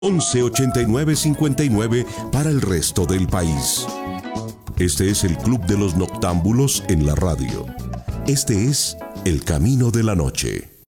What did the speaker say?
118959 para el resto del país. Este es el Club de los Noctámbulos en la radio. Este es El Camino de la Noche.